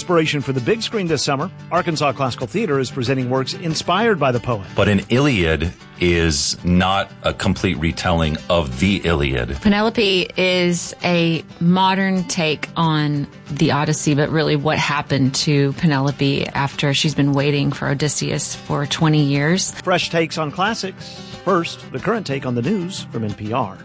inspiration for the big screen this summer, Arkansas Classical Theater is presenting works inspired by the poem. But an Iliad is not a complete retelling of the Iliad. Penelope is a modern take on the Odyssey, but really what happened to Penelope after she's been waiting for Odysseus for 20 years. Fresh takes on classics. First, the current take on the news from NPR.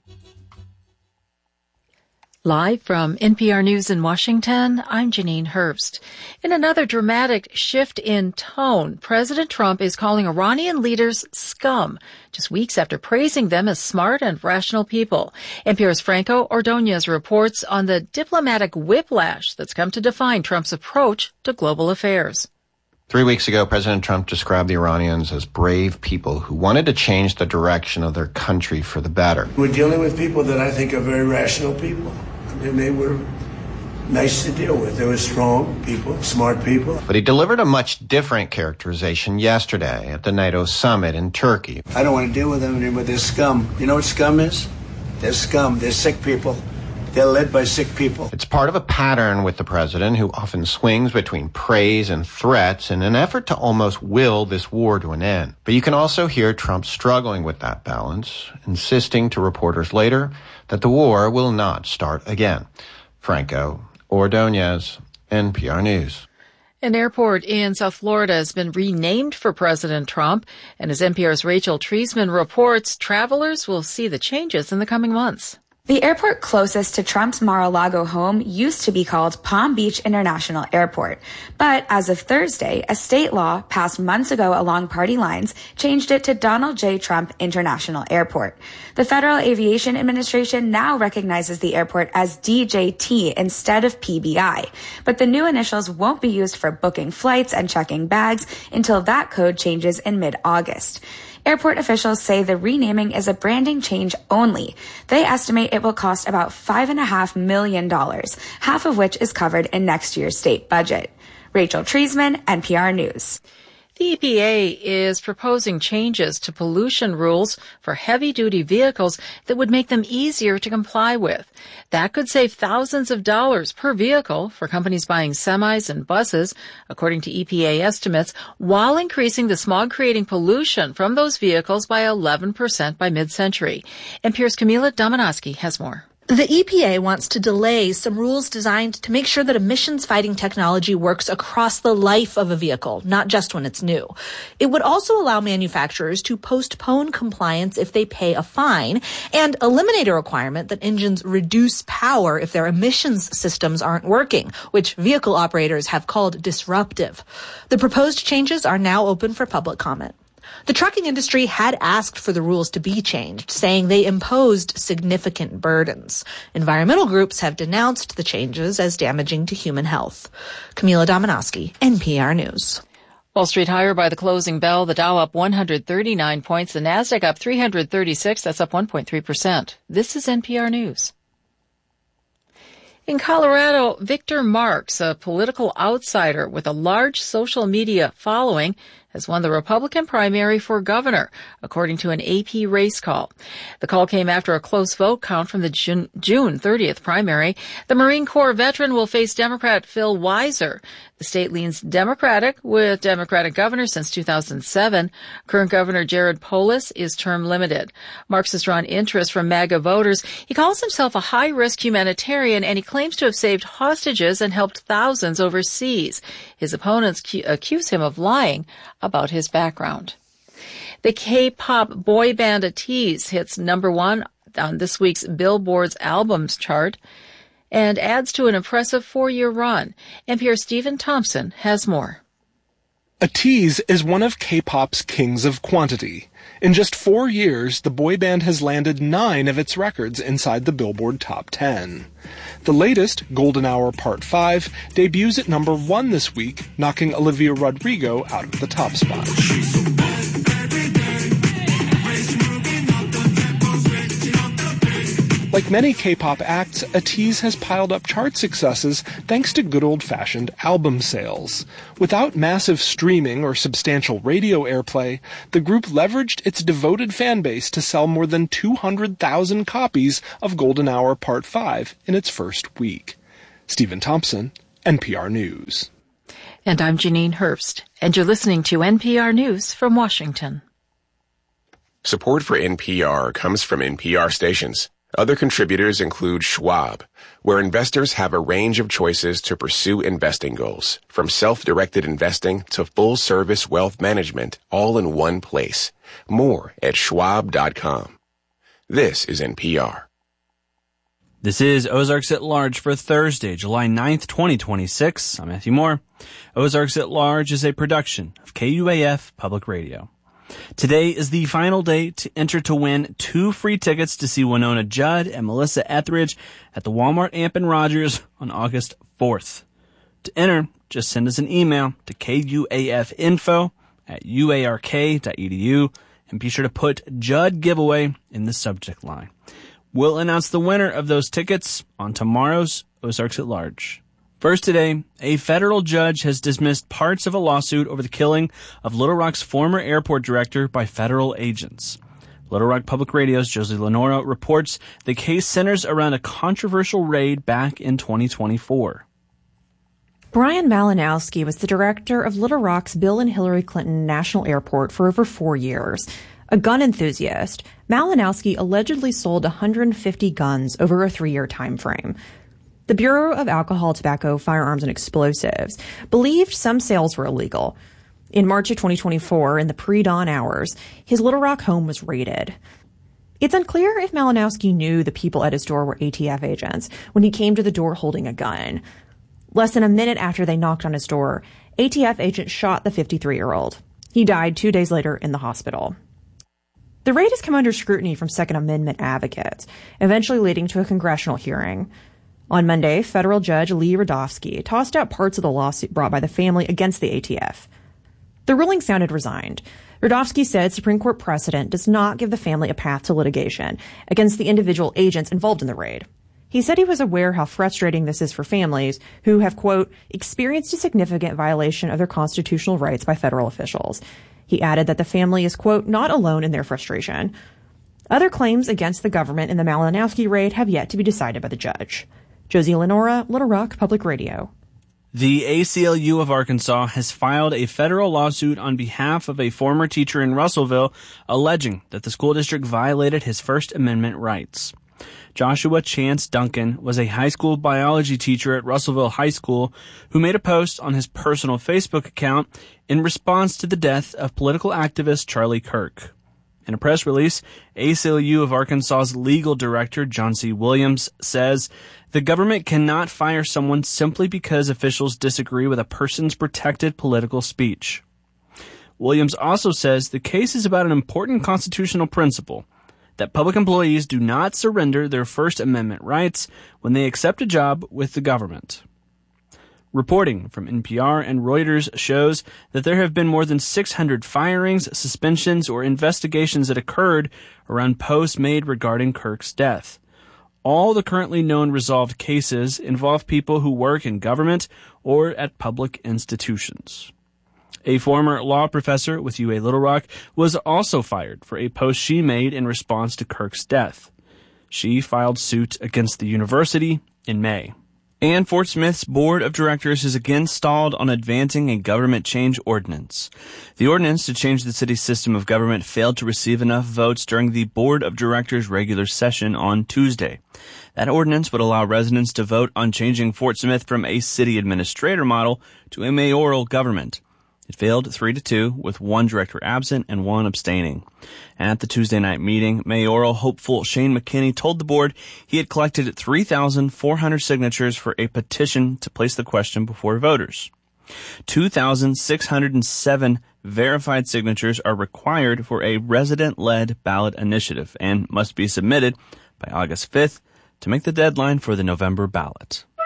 Live from NPR News in Washington, I'm Janine Herbst. In another dramatic shift in tone, President Trump is calling Iranian leaders scum, just weeks after praising them as smart and rational people. NPR's Franco Ordonez reports on the diplomatic whiplash that's come to define Trump's approach to global affairs. 3 weeks ago, President Trump described the Iranians as brave people who wanted to change the direction of their country for the better. We're dealing with people that I think are very rational people. And they were nice to deal with. They were strong people, smart people. But he delivered a much different characterization yesterday at the NATO summit in Turkey. I don't want to deal with them anymore. They're scum. You know what scum is? They're scum. They're sick people. They're led by sick people. It's part of a pattern with the president, who often swings between praise and threats in an effort to almost will this war to an end. But you can also hear Trump struggling with that balance, insisting to reporters later that the war will not start again. Franco Ordonez, NPR News. An airport in South Florida has been renamed for President Trump, and as NPR's Rachel Treisman reports, travelers will see the changes in the coming months. The airport closest to Trump's Mar-a-Lago home used to be called Palm Beach International Airport. But as of Thursday, a state law passed months ago along party lines changed it to Donald J. Trump International Airport. The Federal Aviation Administration now recognizes the airport as DJT instead of PBI. But the new initials won't be used for booking flights and checking bags until that code changes in mid-August. Airport officials say the renaming is a branding change only. They estimate it will cost about $5.5 million, half of which is covered in next year's state budget. Rachel Treisman, NPR News. The EPA is proposing changes to pollution rules for heavy-duty vehicles that would make them easier to comply with. That could save thousands of dollars per vehicle for companies buying semis and buses, according to EPA estimates, while increasing the smog-creating pollution from those vehicles by 11% by mid-century. NPR's Camila Domonoske has more. The EPA wants to delay some rules designed to make sure that emissions-fighting technology works across the life of a vehicle, not just when it's new. It would also allow manufacturers to postpone compliance if they pay a fine and eliminate a requirement that engines reduce power if their emissions systems aren't working, which vehicle operators have called disruptive. The proposed changes are now open for public comment. The trucking industry had asked for the rules to be changed, saying they imposed significant burdens. Environmental groups have denounced the changes as damaging to human health. Camila Domonoske, NPR News. Wall Street higher by the closing bell. The Dow up 139 points. The Nasdaq up 336. That's up 1.3%. This is NPR News. In Colorado, Victor Marx, a political outsider with a large social media following, has won the Republican primary for governor, according to an AP race call. The call came after a close vote count from the June 30th primary. The Marine Corps veteran will face Democrat Phil Weiser. The state leans Democratic, with Democratic governor since 2007. Current Governor Jared Polis is term limited. Marx has drawn interest from MAGA voters. He calls himself a high-risk humanitarian, and he claims to have saved hostages and helped thousands overseas. His opponents accuse him of lying about his background. The K-pop boy band ATEEZ hits number one on this week's Billboard's albums chart and adds to an impressive 4-year run. NPR's Stephen Thompson has more. ATEEZ is one of K-pop's kings of quantity. In just 4 years, the boy band has landed 9 of its records inside the Billboard Top 10. The latest, Golden Hour Part 5, debuts at number 1 this week, knocking Olivia Rodrigo out of the top spot. Like many K-pop acts, ATEEZ has piled up chart successes thanks to good old-fashioned album sales. Without massive streaming or substantial radio airplay, the group leveraged its devoted fan base to sell more than 200,000 copies of Golden Hour Part 5 in its first week. Stephen Thompson, NPR News. And I'm Janine Herbst, and you're listening to NPR News from Washington. Support for NPR comes from NPR stations. Other contributors include Schwab, where investors have a range of choices to pursue investing goals, from self-directed investing to full-service wealth management, all in one place. More at schwab.com. This is NPR. This is Ozarks at Large for Thursday, July 9th, 2026. I'm Matthew Moore. Ozarks at Large is a production of KUAF Public Radio. Today is the final day to enter to win 2 free tickets to see Winona Judd and Melissa Etheridge at the Walmart Amp and Rogers on August 4th. To enter, just send us an email to kuafinfo@uark.edu and be sure to put Judd Giveaway in the subject line. We'll announce the winner of those tickets on tomorrow's Ozarks at Large. First today, a federal judge has dismissed parts of a lawsuit over the killing of Little Rock's former airport director by federal agents. Little Rock Public Radio's Josie Lenora reports the case centers around a controversial raid back in 2024. Brian Malinowski was the director of Little Rock's Bill and Hillary Clinton National Airport for over 4 years. A gun enthusiast, Malinowski allegedly sold 150 guns over a 3-year time frame. The Bureau of Alcohol, Tobacco, Firearms, and Explosives believed some sales were illegal. In March of 2024, in the pre-dawn hours, his Little Rock home was raided. It's unclear if Malinowski knew the people at his door were ATF agents when he came to the door holding a gun. Less than a minute after they knocked on his door, ATF agents shot the 53-year-old. He died 2 days later in the hospital. The raid has come under scrutiny from Second Amendment advocates, eventually leading to a congressional hearing. On Monday, federal judge Lee Radofsky tossed out parts of the lawsuit brought by the family against the ATF. The ruling sounded resigned. Radofsky said Supreme Court precedent does not give the family a path to litigation against the individual agents involved in the raid. He said he was aware how frustrating this is for families who have, quote, experienced a significant violation of their constitutional rights by federal officials. He added that the family is, quote, not alone in their frustration. Other claims against the government in the Malinowski raid have yet to be decided by the judge. Josie Lenora, Little Rock Public Radio. The ACLU of Arkansas has filed a federal lawsuit on behalf of a former teacher in Russellville alleging that the school district violated his First Amendment rights. Joshua Chance Duncan was a high school biology teacher at Russellville High School who made a post on his personal Facebook account in response to the death of political activist Charlie Kirk. In a press release, ACLU of Arkansas's legal director, John C. Williams, says the government cannot fire someone simply because officials disagree with a person's protected political speech. Williams also says the case is about an important constitutional principle, that public employees do not surrender their First Amendment rights when they accept a job with the government. Reporting from NPR and Reuters shows that there have been more than 600 firings, suspensions, or investigations that occurred around posts made regarding Kirk's death. All the currently known resolved cases involve people who work in government or at public institutions. A former law professor with UA Little Rock was also fired for a post she made in response to Kirk's death. She filed suit against the university in May. And Fort Smith's board of directors is again stalled on advancing a government change ordinance. The ordinance to change the city's system of government failed to receive enough votes during the board of directors' regular session on Tuesday. That ordinance would allow residents to vote on changing Fort Smith from a city administrator model to a mayoral government. It failed 3-2, with one director absent and one abstaining. And at the Tuesday night meeting, mayoral hopeful Shane McKinney told the board he had collected 3,400 signatures for a petition to place the question before voters. 2,607 verified signatures are required for a resident-led ballot initiative and must be submitted by August 5th to make the deadline for the November ballot.